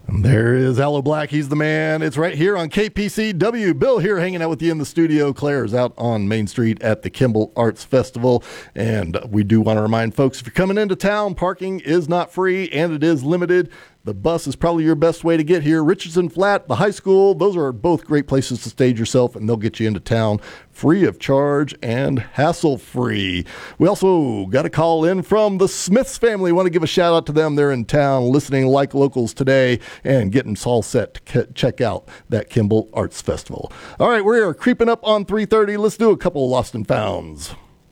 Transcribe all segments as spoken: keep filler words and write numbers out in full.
There is Aloe Blacc. He's the man. It's right here on K P C W. Bill here hanging out with you in the studio. Claire is out on Main Street at the Kimball Arts Festival. And we do want to remind folks, if you're coming into town, parking is not free and it is limited. The bus is probably your best way to get here. Richardson Flat, the high school, those are both great places to stage yourself, and they'll get you into town free of charge and hassle-free. We also got a call in from the Smiths family. Want to give a shout out to them. They're in town listening like locals today and getting all set to check out that Kimball Arts Festival. All right, we are creeping up on three thirty. Let's do a couple of Lost and Founds.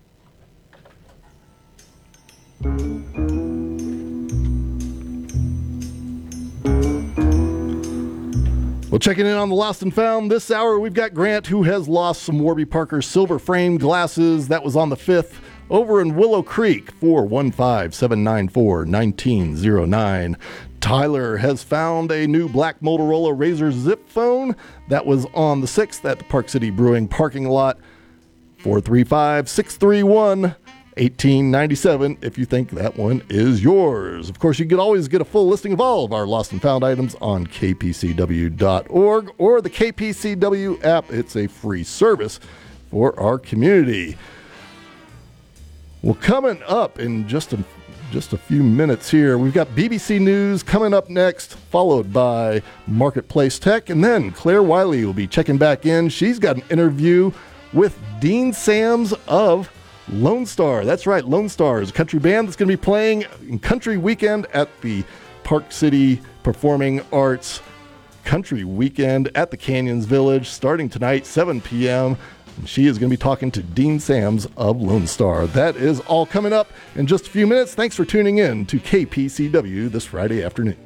Well, checking in on the Lost and Found this hour, we've got Grant, who has lost some Warby Parker silver frame glasses. That was on the fifth over in Willow Creek, four one five, seven nine four, one nine zero nine. Tyler has found a new black Motorola Razr Zip phone. That was on the sixth at the Park City Brewing parking lot, four three five, six three one, eighteen ninety-seven if you think that one is yours. Of course, you can always get a full listing of all of our Lost and Found items on k p c w dot org or the K P C W app. It's a free service for our community. Well, coming up in just a, just a few minutes here, we've got B B C News coming up next, followed by Marketplace Tech, and then Claire Wiley will be checking back in. She's got an interview with Dean Sams of Lone Star. That's right, Lone Star is a country band that's going to be playing in Country Weekend at the Park City Performing Arts Country Weekend at the Canyons Village starting tonight, seven p.m. And she is going to be talking to Dean Sams of Lone Star. That is all coming up in just a few minutes. Thanks for tuning in to K P C W this Friday afternoon.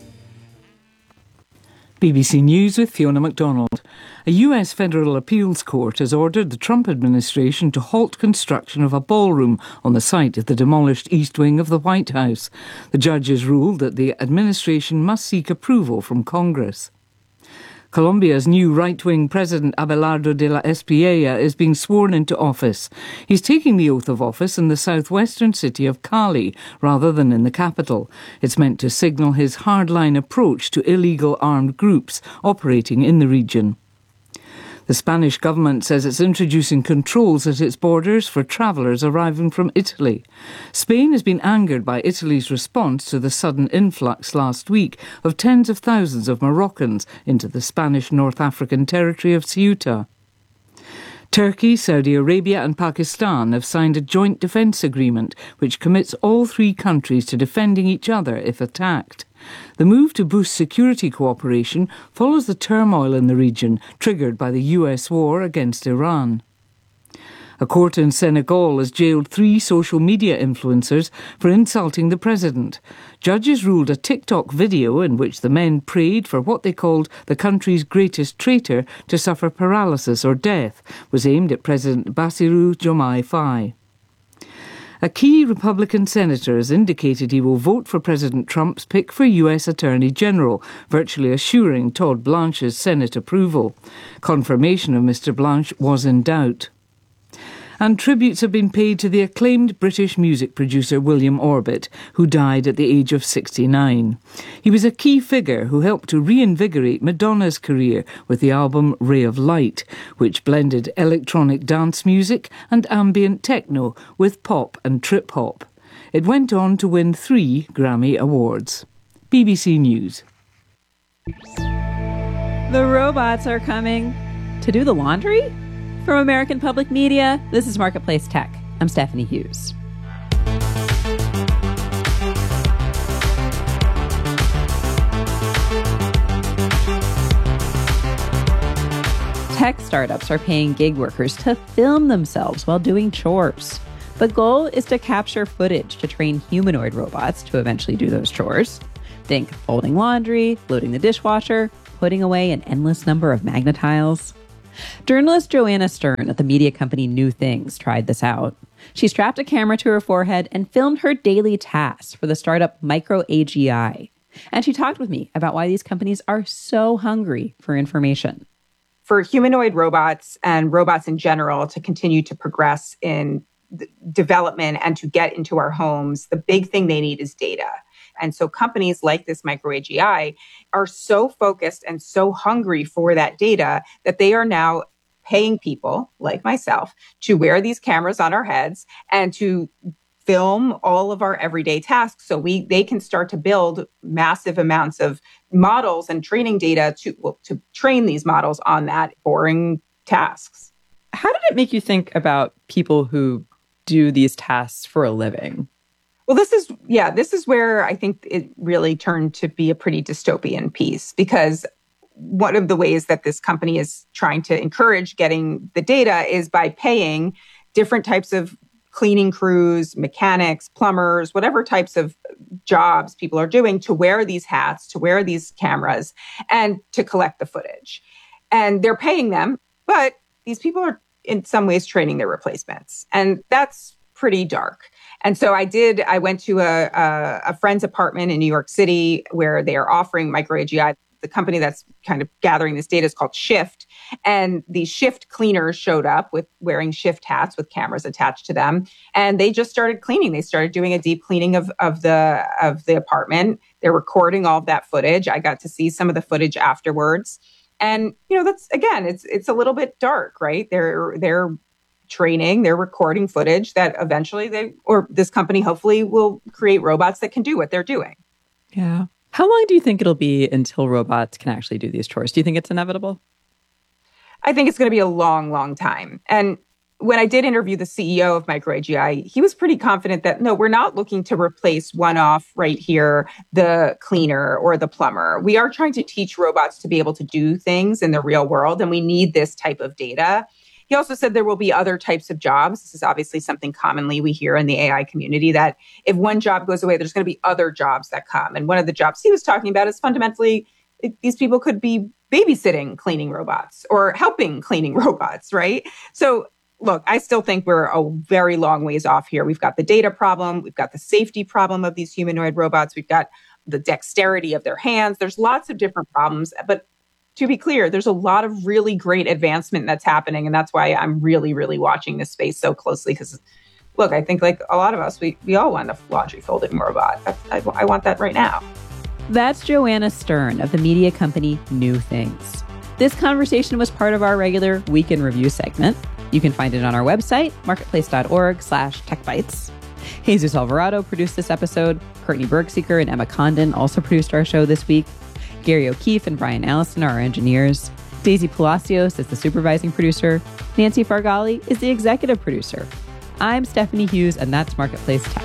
B B C News with Fiona MacDonald. A U S federal appeals court has ordered the Trump administration to halt construction of a ballroom on the site of the demolished East Wing of the White House. The judges ruled that the administration must seek approval from Congress. Colombia's new right-wing president, Abelardo de la Espriella, is being sworn into office. He's taking the oath of office in the southwestern city of Cali, rather than in the capital. It's meant to signal his hardline approach to illegal armed groups operating in the region. The Spanish government says it's introducing controls at its borders for travellers arriving from Italy. Spain has been angered by Italy's response to the sudden influx last week of tens of thousands of Moroccans into the Spanish North African territory of Ceuta. Turkey, Saudi Arabia and Pakistan have signed a joint defence agreement which commits all three countries to defending each other if attacked. The move to boost security cooperation follows the turmoil in the region triggered by the U S war against Iran. A court in Senegal has jailed three social media influencers for insulting the president. Judges ruled a TikTok video in which the men prayed for what they called the country's greatest traitor to suffer paralysis or death was aimed at President Bassirou Diomaye Faye. A key Republican senator has indicated he will vote for President Trump's pick for U S Attorney General, virtually assuring Todd Blanche's Senate approval. Confirmation of Mister Blanche was in doubt. And tributes have been paid to the acclaimed British music producer William Orbit, who died at the age of sixty-nine. He was a key figure who helped to reinvigorate Madonna's career with the album Ray of Light, which blended electronic dance music and ambient techno with pop and trip-hop. It went on to win three Grammy Awards. B B C News. The robots are coming to do the laundry? From American Public Media, this is Marketplace Tech. I'm Stephanie Hughes. Tech startups are paying gig workers to film themselves while doing chores. The goal is to capture footage to train humanoid robots to eventually do those chores. Think folding laundry, loading the dishwasher, putting away an endless number of Magna-Tiles. Journalist Joanna Stern at the media company New Things tried this out. She strapped a camera to her forehead and filmed her daily tasks for the startup Micro A G I. And she talked with me about why these companies are so hungry for information. For humanoid robots and robots in general to continue to progress in d- development and to get into our homes, the big thing they need is data. And so companies like this MicroAGI are so focused and so hungry for that data that they are now paying people like myself to wear these cameras on our heads and to film all of our everyday tasks. So we they can start to build massive amounts of models and training data to, well, to train these models on that boring tasks. How did it make you think about people who do these tasks for a living? Well, this is, yeah, this is where I think it really turned to be a pretty dystopian piece, because one of the ways that this company is trying to encourage getting the data is by paying different types of cleaning crews, mechanics, plumbers, whatever types of jobs people are doing, to wear these hats, to wear these cameras, and to collect the footage. And they're paying them, but these people are in some ways training their replacements. And that's pretty dark. And so I did, I went to a, a, a friend's apartment in New York City where they are offering MicroAGI. The company that's kind of gathering this data is called Shift. And these Shift cleaners showed up with wearing Shift hats with cameras attached to them. And they just started cleaning. They started doing a deep cleaning of, of the of the apartment. They're recording all of that footage. I got to see some of the footage afterwards. And, you know, that's, again, it's it's a little bit dark, right? They're they're training, they're recording footage that eventually they, or this company hopefully will create robots that can do what they're doing. Yeah. How long do you think it'll be until robots can actually do these chores? Do you think it's inevitable? I think it's going to be a long, long time. And when I did interview the C E O of MicroAGI, he was pretty confident that, no, we're not looking to replace one-off right here, the cleaner or the plumber. We are trying to teach robots to be able to do things in the real world, and we need this type of data. He also said there will be other types of jobs. This is obviously something commonly we hear in the A I community, that if one job goes away, there's going to be other jobs that come. And one of the jobs he was talking about is fundamentally, these people could be babysitting cleaning robots or helping cleaning robots, right? So look, I still think we're a very long ways off here. We've got the data problem. We've got the safety problem of these humanoid robots. We've got the dexterity of their hands. There's lots of different problems, but to be clear, there's a lot of really great advancement that's happening. And that's why I'm really, really watching this space so closely. Because, look, I think like a lot of us, we, we all want a laundry folding robot. I, I, I want that right now. That's Joanna Stern of the media company New Things. This conversation was part of our regular Week in Review segment. You can find it on our website, marketplace.org slash techbytes. Jesus Alvarado produced this episode. Courtney Bergseeker and Emma Condon also produced our show this week. Gary O'Keefe and Brian Allison are our engineers. Daisy Palacios is the supervising producer. Nancy Fargali is the executive producer. I'm Stephanie Hughes, and that's Marketplace Tech.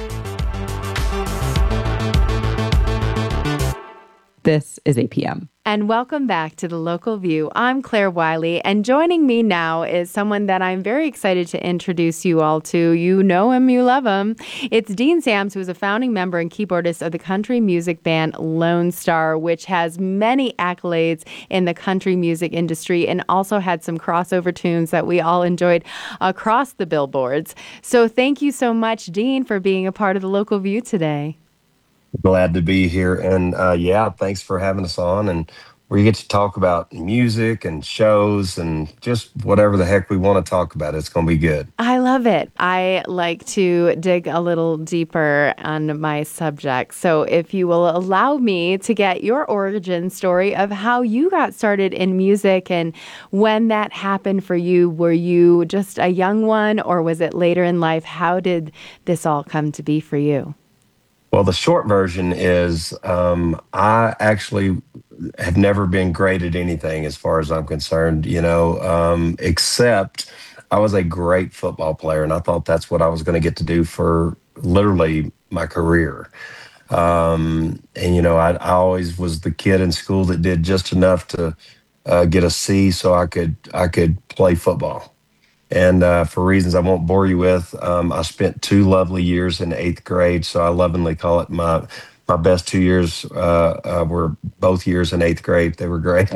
This is A P M. And welcome back to The Local View. I'm Claire Wiley, and joining me now is someone that I'm very excited to introduce you all to. You know him, you love him. It's Dean Sams, who is a founding member and keyboardist of the country music band Lone Star, which has many accolades in the country music industry and also had some crossover tunes that we all enjoyed across the billboards. So thank you so much, Dean, for being a part of The Local View today. Glad to be here. And uh, yeah, thanks for having us on. And we get to talk about music and shows and just whatever the heck we want to talk about. It's going to be good. I love it. I like to dig a little deeper on my subject. So if you will allow me to get your origin story of how you got started in music and when that happened for you. Were you just a young one, or was it later in life? How did this all come to be for you? Well, the short version is um, I actually have never been great at anything as far as I'm concerned, you know, um, except I was a great football player, and I thought that's what I was going to get to do for literally my career. Um, and, you know, I, I always was the kid in school that did just enough to uh, get a C so I could I could play football. And uh, for reasons I won't bore you with, um, I spent two lovely years in eighth grade. So I lovingly call it my my best two years uh, uh, were both years in eighth grade. They were great.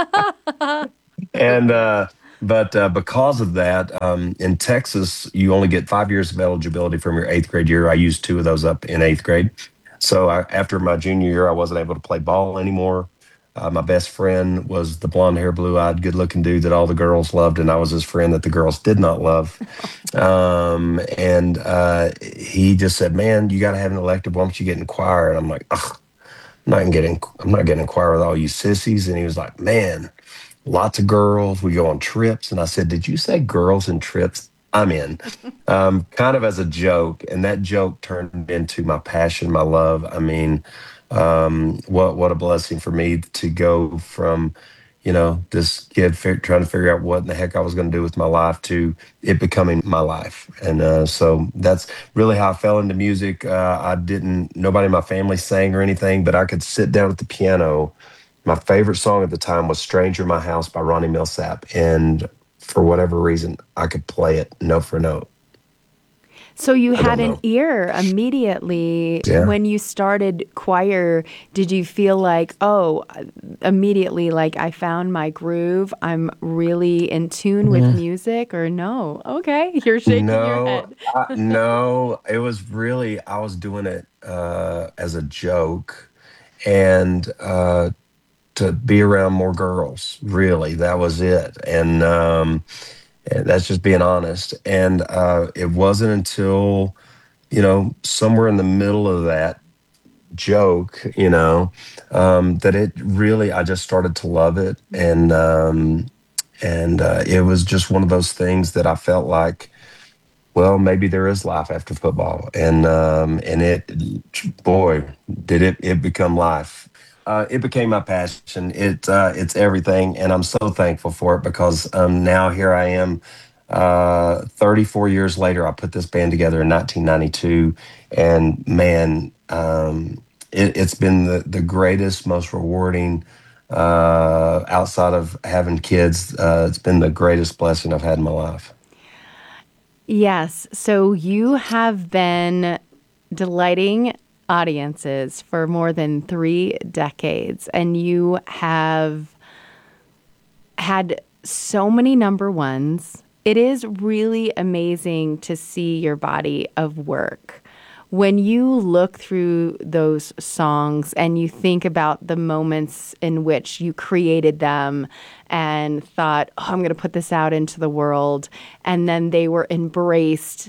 and uh, but uh, because of that, um, in Texas, you only get five years of eligibility from your eighth grade year. I used two of those up in eighth grade. So I, after my junior year, I wasn't able to play ball anymore. Uh, my best friend was the blonde hair, blue eyed, good looking dude that all the girls loved. And I was his friend that the girls did not love. Um, and uh, he just said, man, you got to have an elective. Why don't you get in choir? And I'm like, ugh, I'm not getting, I'm not getting inquire with all you sissies. And he was like, man, lots of girls. We go on trips. And I said, did you say girls and trips? I'm in. Um, kind of as a joke. And that joke turned into my passion, my love. I mean, um, what what a blessing for me to go from, you know, this kid fi- trying to figure out what in the heck I was going to do with my life to it becoming my life. And uh, so that's really how I fell into music. Uh, I didn't, nobody in my family sang or anything, but I could sit down at the piano. My favorite song at the time was Stranger in My House by Ronnie Millsap. And for whatever reason, I could play it note for note. So you I don't had an know. ear immediately Yeah. when you started choir. Did you feel like, oh, immediately, like I found my groove? I'm really in tune with music, or no? Okay, you're shaking your No, head. I, no, it was really, I was doing it uh, as a joke and uh, to be around more girls. Really, that was it. And, um, and that's just being honest. And uh, it wasn't until, you know, somewhere in the middle of that joke, you know, um, that it really, I just started to love it. And, um, and uh, it was just one of those things that I felt like, well, maybe there is life after football, and um, and it, boy, did it it become life. Uh, it became my passion. It uh, it's everything, and I'm so thankful for it because um, now here I am, uh, thirty-four years later. I put this band together in nineteen ninety-two, and man, um, it, it's been the the greatest, most rewarding. Uh, outside of having kids, uh, it's been the greatest blessing I've had in my life. Yes. So you have been delighting audiences for more than three decades, and you have had so many number ones. It is really amazing to see your body of work. When you look through those songs and you think about the moments in which you created them and thought, oh, I'm going to put this out into the world, and then they were embraced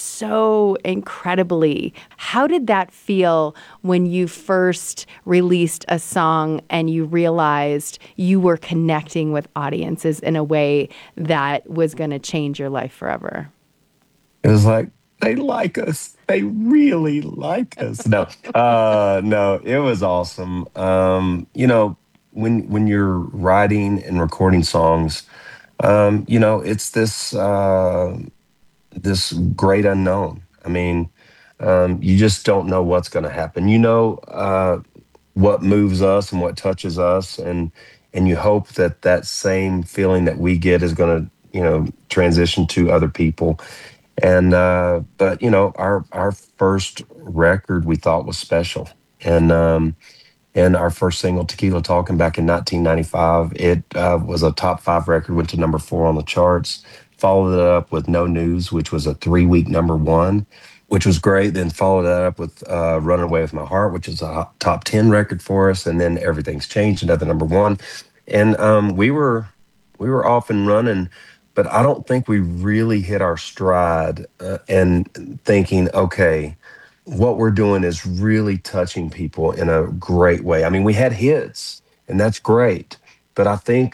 so incredibly. How did that feel when you first released a song and you realized you were connecting with audiences in a way that was going to change your life forever? It was like, they like us. They really like us. No, uh, no, it was awesome. Um, you know, when when you're writing and recording songs, um, you know, it's this uh, this great unknown. I mean, um, you just don't know what's going to happen. You know, uh, what moves us and what touches us, and and you hope that that same feeling that we get is going to, you know, transition to other people. And uh, but you know, our our first record we thought was special, and um, and our first single, Tequila Talking, back in nineteen ninety-five, it uh, was a top five record, went to number four on the charts. Followed it up with No News, which was a three week number one, which was great. Then followed that up with uh, Running Away with My Heart, which is a top ten record for us. And then Everything's Changed, another number one. And um, we were we were off and running, but I don't think we really hit our stride uh, and thinking, okay, what we're doing is really touching people in a great way. I mean, we had hits, and that's great. But I think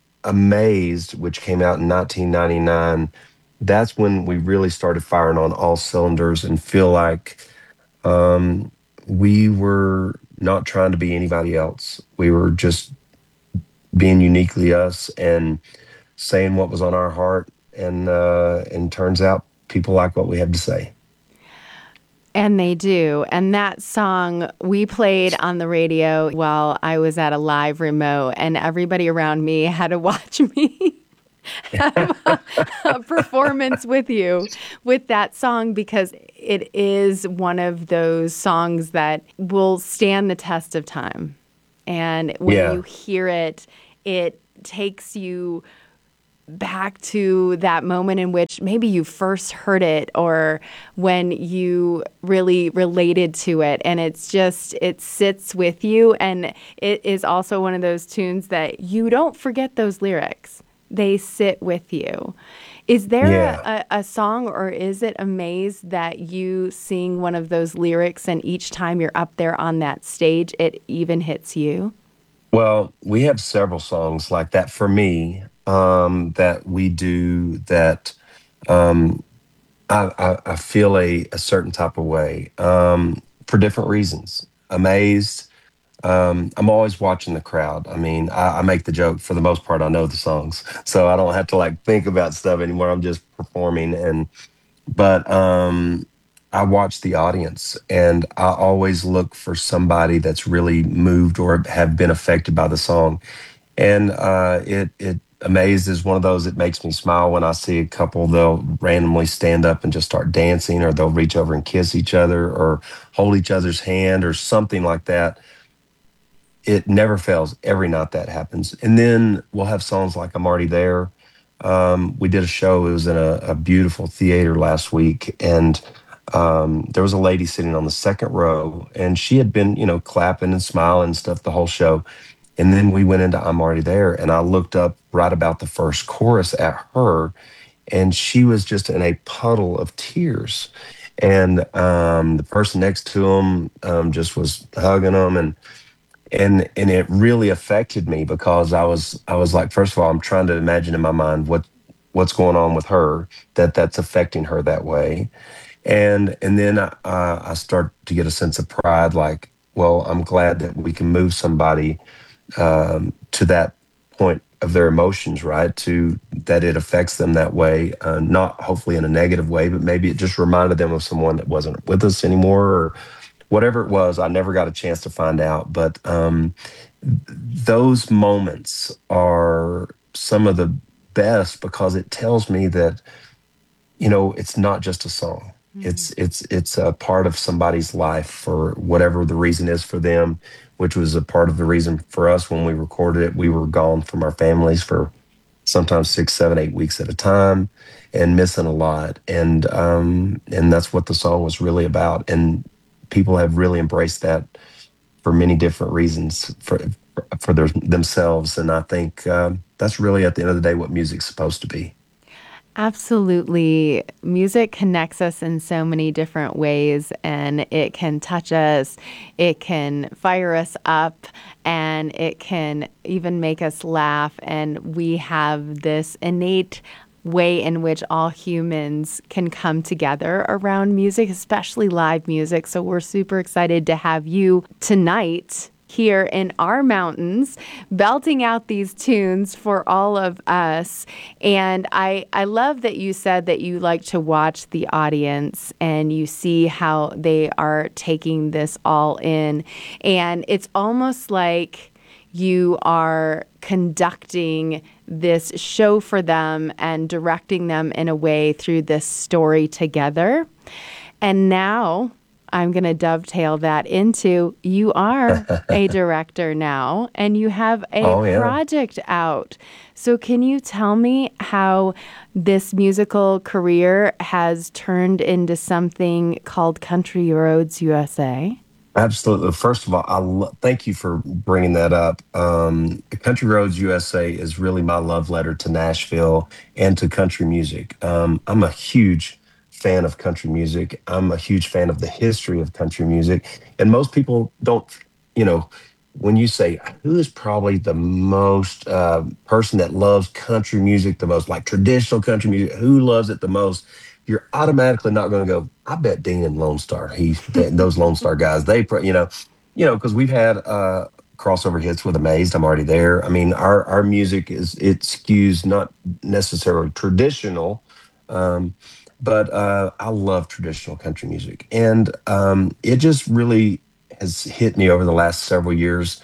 Amazed, which came out in nineteen ninety-nine, that's when we really started firing on all cylinders and feel like um, we were not trying to be anybody else. We were just being uniquely us and saying what was on our heart. And uh, and turns out people like what we had to say. And they do. And that song we played on the radio while I was at a live remote, and everybody around me had to watch me have a, a performance with you with that song, because it is one of those songs that will stand the test of time. And when Yeah. you hear it, it takes you back to that moment in which maybe you first heard it, or when you really related to it, and it's just, it sits with you. And it is also one of those tunes that you don't forget those lyrics. They sit with you. Is there a, Yeah. a, a song or is it Amaze that you sing one of those lyrics and each time you're up there on that stage, it even hits you? Well, we have several songs like that for me, um, that we do that, um, I, I, I feel a, a certain type of way, um, for different reasons. Amazed. Um, I'm always watching the crowd. I mean, I, I make the joke for the most part. I know the songs, so I don't have to like think about stuff anymore. I'm just performing, and but um, I watch the audience, and I always look for somebody that's really moved or have been affected by the song. And uh, it it Amazed is one of those that makes me smile when I see a couple. They'll randomly stand up and just start dancing, or they'll reach over and kiss each other, or hold each other's hand, or something like that. It never fails. Every night that happens. And then we'll have songs like I'm Already There. Um, we did a show, it was in a, a beautiful theater last week. And um, there was a lady sitting on the second row, and she had been, you know, clapping and smiling and stuff the whole show. And then we went into I'm Already There, and I looked up right about the first chorus at her, and she was just in a puddle of tears. And um, the person next to him um, just was hugging them, and and and it really affected me because I was I was like, first of all, I'm trying to imagine in my mind what what's going on with her, that that's affecting her that way. And and then uh, I start to get a sense of pride, like, well, I'm glad that we can move somebody um, to that point of their emotions, right? To that it affects them that way, uh, not hopefully in a negative way, but maybe it just reminded them of someone that wasn't with us anymore, or whatever it was. I never got a chance to find out, but um, those moments are some of the best because it tells me that, you know, it's not just a song. It's it's it's a part of somebody's life for whatever the reason is for them, which was a part of the reason for us when we recorded it. We were gone from our families for sometimes six, seven, eight weeks at a time, and missing a lot. And um, and that's what the song was really about. And people have really embraced that for many different reasons for for their, themselves. And I think um, that's really at the end of the day what music's supposed to be. Absolutely. Music connects us in so many different ways, and it can touch us, it can fire us up, and it can even make us laugh. And we have this innate way in which all humans can come together around music, especially live music. So we're super excited to have you tonight here in our mountains, belting out these tunes for all of us. And I, I love that you said that you like to watch the audience and you see how they are taking this all in. And it's almost like you are conducting this show for them and directing them in a way through this story together. And now I'm going to dovetail that into you are a director now and you have a Oh, yeah. project out. So can you tell me how this musical career has turned into something called Country Roads U S A? Absolutely. First of all, I lo- thank you for bringing that up. Um, Country Roads U S A is really my love letter to Nashville and to country music. Um, I'm a huge fan of country music. I'm a huge fan of the history of country music. And most people don't, you know, when you say who is probably the most uh, person that loves country music the most, like traditional country music, who loves it the most? You're automatically not going to go, I bet Dean and Lone Star, he, th- those Lone Star guys, they, pr- you know, you know, because we've had uh, crossover hits with Amazed, I'm Already There. I mean, our our music is, it skews not necessarily traditional, um, but uh, I love traditional country music, and um, it just really has hit me over the last several years,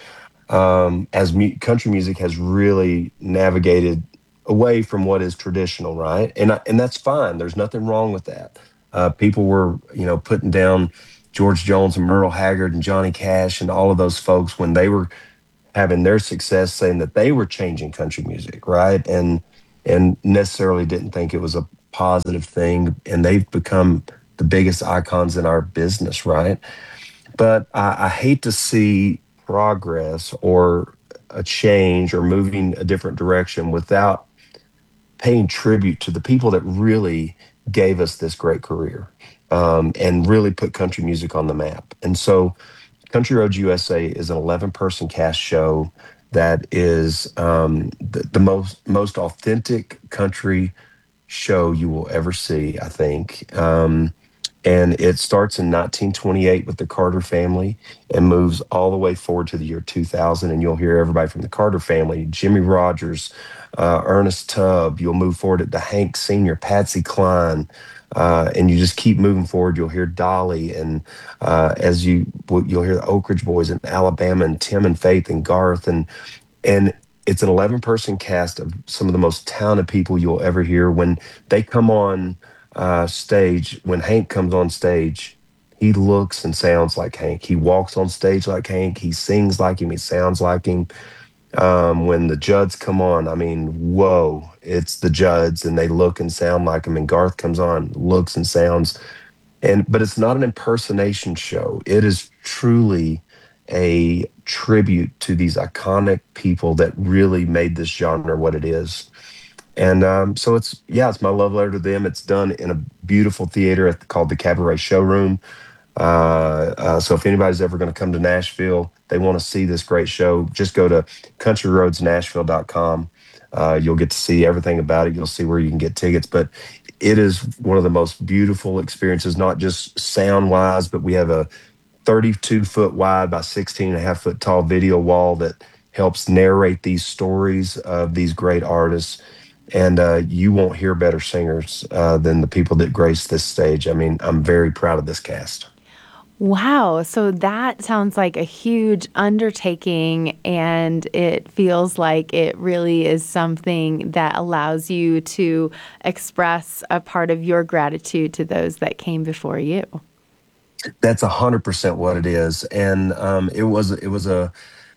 um, as mu- country music has really navigated away from what is traditional, right? And I, and that's fine. There's nothing wrong with that. Uh, people were, you know, putting down George Jones and Merle Haggard and Johnny Cash and all of those folks when they were having their success, saying that they were changing country music, right? And and necessarily didn't think it was a positive thing. And they've become the biggest icons in our business, right? But I, I hate to see progress or a change or moving a different direction without paying tribute to the people that really gave us this great career, um, and really put country music on the map. And so Country Roads U S A is an eleven person cast show that is, um, the, the most most authentic country show you will ever see, I think. Um, and it starts in nineteen twenty-eight with the Carter family and moves all the way forward to the year two thousand. And you'll hear everybody from the Carter family, Jimmy Rogers, uh, Ernest Tubb. You'll move forward to Hank Senior, Patsy Cline. Uh, and you just keep moving forward. You'll hear Dolly, and uh, as you you'll hear the Oak Ridge Boys in Alabama, and Tim and Faith and Garth, and and it's an eleven person cast of some of the most talented people you'll ever hear. When they come on uh, stage, when Hank comes on stage, he looks and sounds like Hank. He walks on stage like Hank. He sings like him. He sounds like him. Um, when the Judds come on, I mean, whoa, it's the Judds, and they look and sound like him. And Garth comes on, looks and sounds, and but it's not an impersonation show. It is truly a tribute to these iconic people that really made this genre what it is. And um, so it's, yeah, it's my love letter to them. It's done in a beautiful theater at, called the Cabaret Showroom. Uh, uh, so if anybody's ever going to come to Nashville, they want to see this great show, just go to country roads nashville dot com. Uh, you'll get to see everything about it. You'll see where you can get tickets. But it is one of the most beautiful experiences, not just sound wise, but we have a thirty-two foot wide by sixteen and a half foot tall video wall that helps narrate these stories of these great artists. And uh, you won't hear better singers uh, than the people that grace this stage. I mean, I'm very proud of this cast. Wow. So that sounds like a huge undertaking, and it feels like it really is something that allows you to express a part of your gratitude to those that came before you. That's a hundred percent what it is. And um, it was, it was a,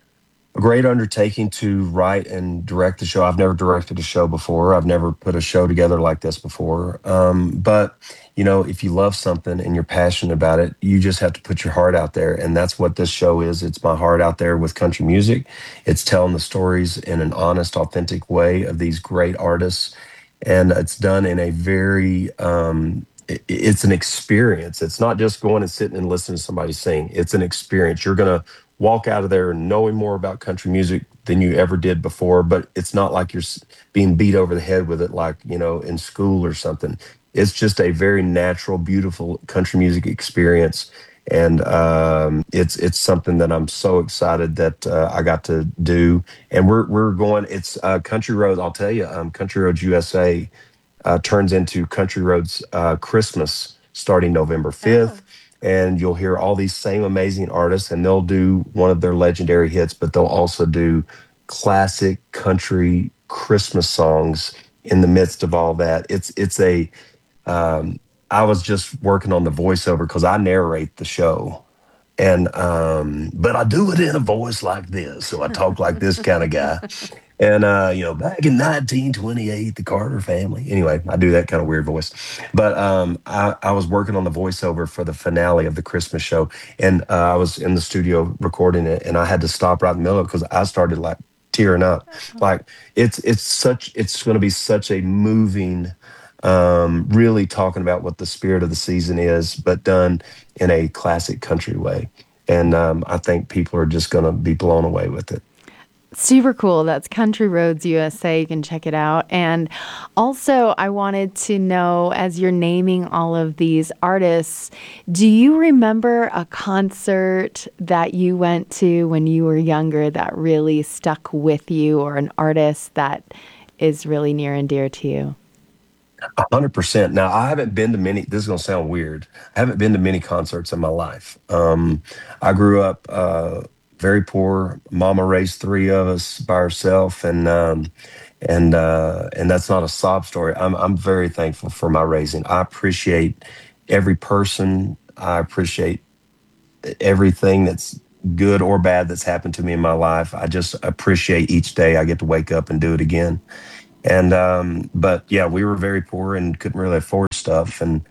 a great undertaking to write and direct the show. I've never directed a show before. I've never put a show together like this before. Um, but, you know, if you love something and you're passionate about it, you just have to put your heart out there. And that's what this show is. It's my heart out there with country music. It's telling the stories in an honest, authentic way of these great artists. And it's done in a very, um, it- it's an experience. It's not just going and sitting and listening to somebody sing. It's an experience. You're going to walk out of there knowing more about country music than you ever did before, but it's not like you're s- being beat over the head with it like, you know, in school or something. It's just a very natural, beautiful country music experience. And um, it's it's something that I'm so excited that uh, I got to do. And we're we're going. It's uh, Country Roads. I'll tell you, um, Country Roads U S A uh, turns into Country Roads uh, Christmas starting November fifth. And you'll hear all these same amazing artists, and they'll do one of their legendary hits, but they'll also do classic country Christmas songs in the midst of all that. It's it's a um, I was just working on the voiceover because I narrate the show. And um, but I do it in a voice like this, so I talk like this kind of guy. And uh, you know, back in nineteen twenty-eight, the Carter family. Anyway, I do that kind of weird voice. But um, I, I was working on the voiceover for the finale of the Christmas show, and uh, I was in the studio recording it, and I had to stop right in the middle because I started like tearing up. Like it's it's such it's going to be such a moving, um, really talking about what the spirit of the season is, but done in a classic country way. And um, I think people are just going to be blown away with it. Super cool. That's Country Roads U S A. You can check it out. And also, I wanted to know, as you're naming all of these artists, do you remember a concert that you went to when you were younger that really stuck with you, or an artist that is really near and dear to you? A hundred percent. Now, I haven't been to many. This is gonna sound weird. I haven't been to many concerts in my life. Um, I grew up uh, very poor. Mama raised three of us by herself, and um, and uh, and that's not a sob story. I'm I'm very thankful for my raising. I appreciate every person. I appreciate everything that's good or bad that's happened to me in my life. I just appreciate each day I get to wake up and do it again. And um, but yeah, we were very poor and couldn't really afford stuff. And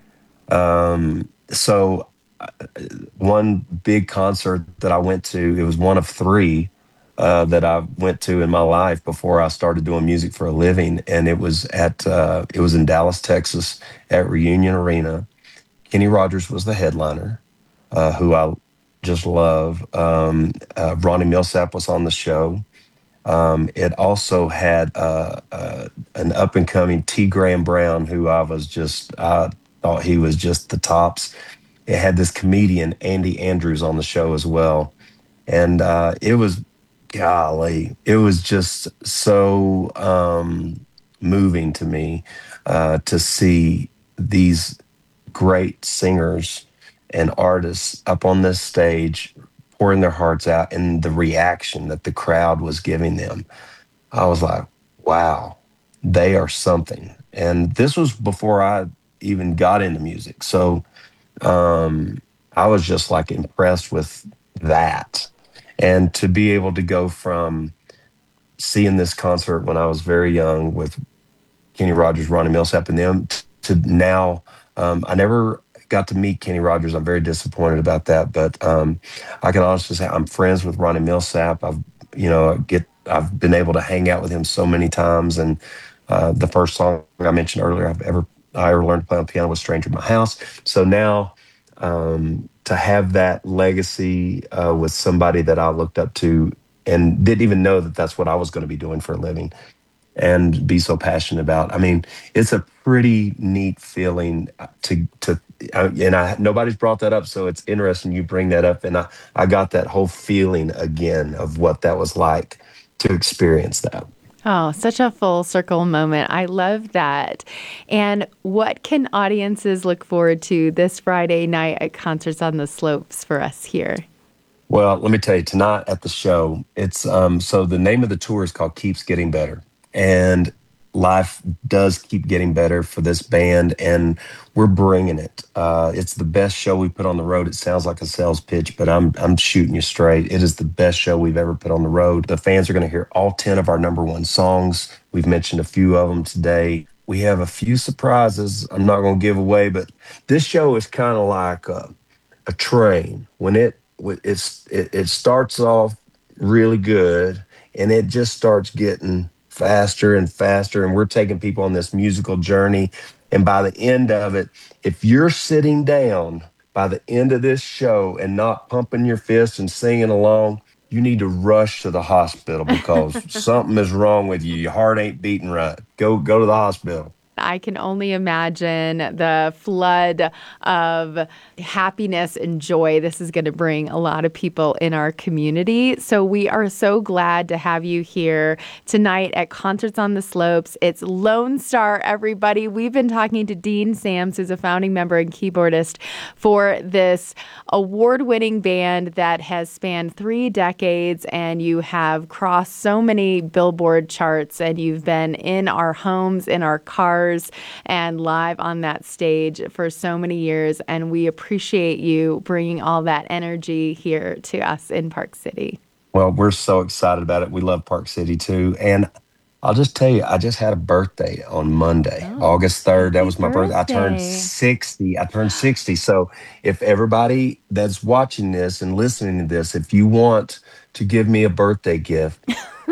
um, so uh, one big concert that I went to, it was one of three. uh, that I went to in my life before I started doing music for a living, and it was at uh, it was in Dallas, Texas, at Reunion Arena. Kenny Rogers was the headliner, uh, who I just love. Um, uh, Ronnie Millsap was on the show. Um, it also had uh, uh, an up and coming T. Graham Brown, who I was just I thought he was just the tops. It had this comedian Andy Andrews on the show as well, and uh, it was, golly, it was just so um, moving to me uh, to see these great singers and artists up on this stage pouring their hearts out, and the reaction that the crowd was giving them. I was like, wow, they are something. And this was before I even got into music. So um, I was just like impressed with that. And to be able to go from seeing this concert when I was very young with Kenny Rogers, Ronnie Millsap, and them t- to now, um, I never got to meet Kenny Rogers. I'm very disappointed about that, but um, I can honestly say I'm friends with Ronnie Millsap. I've, you know, get I've been able to hang out with him so many times, and uh, the first song I mentioned earlier I've ever I ever learned to play on piano was "Stranger in My House." So now um, to have that legacy uh, with somebody that I looked up to and didn't even know that that's what I was going to be doing for a living, and be so passionate about. I mean, it's a pretty neat feeling to to uh, and I nobody's brought that up, so it's interesting you bring that up, and I I got that whole feeling again of what that was like to experience that. Oh, such a full circle moment. I love that. And what can audiences look forward to this Friday night at Concerts on the Slopes for us here? Well, let me tell you, tonight at the show, it's um so the name of the tour is called Keeps Getting Better. And life does keep getting better for this band, and we're bringing it. Uh, it's the best show we put on the road. It sounds like a sales pitch, but I'm I'm shooting you straight. It is the best show we've ever put on the road. The fans are going to hear all ten of our number one songs. We've mentioned a few of them today. We have a few surprises I'm not going to give away, but this show is kind of like a, a train. When it it's it, it starts off really good, and it just starts getting faster and faster, and we're taking people on this musical journey. And by the end of it, if you're sitting down by the end of this show and not pumping your fists and singing along, you need to rush to the hospital because something is wrong with you. Your heart ain't beating right. Go go to the hospital. I can only imagine the flood of happiness and joy this is going to bring a lot of people in our community. So we are so glad to have you here tonight at Concerts on the Slopes. It's Lone Star, everybody. We've been talking to Dean Sams, who's a founding member and keyboardist for this award-winning band that has spanned three decades, and you have crossed so many Billboard charts, and you've been in our homes, in our cars, and live on that stage for so many years, and we appreciate you bringing all that energy here to us in Park City. Well, we're so excited about it. We love Park City too, and I'll just tell you, I just had a birthday on Monday, oh, August third. That was my birthday. birthday. I turned sixty. I turned sixty. So if everybody that's watching this and listening to this, if you want to give me a birthday gift,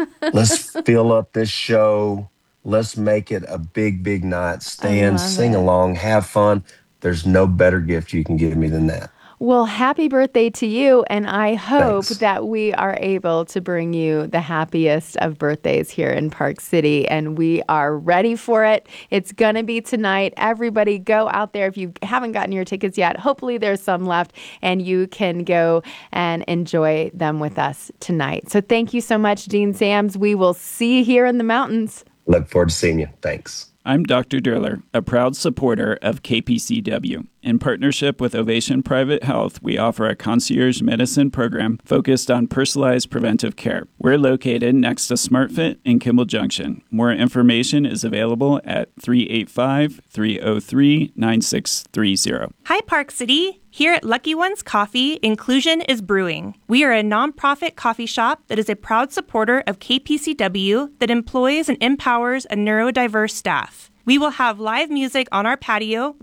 let's fill up this show. Let's make it a big, big night. Stand, sing it. along, have fun. There's no better gift you can give me than that. Well, happy birthday to you, and I hope Thanks. that we are able to bring you the happiest of birthdays here in Park City, and we are ready for it. It's going to be tonight. Everybody go out there. If you haven't gotten your tickets yet, hopefully there's some left, and you can go and enjoy them with us tonight. So thank you so much, Dean Sams. We will see you here in the mountains. Look forward to seeing you. Thanks. I'm Doctor Durler, a proud supporter of K P C W. In partnership with Ovation Private Health, we offer a concierge medicine program focused on personalized preventive care. We're located next to SmartFit in Kimball Junction. More information is available at three eight five, three oh three, nine six three zero. Hi, Park City. Here at Lucky Ones Coffee, inclusion is brewing. We are a nonprofit coffee shop that is a proud supporter of K P C W that employs and empowers a neurodiverse staff. We will have live music on our patio,